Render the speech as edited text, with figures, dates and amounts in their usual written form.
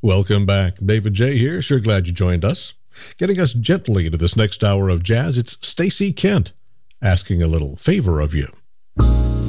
Welcome back. David J. here. Sure glad you joined us. Getting us gently into this next hour of jazz, it's Stacey Kent asking a little favor of you.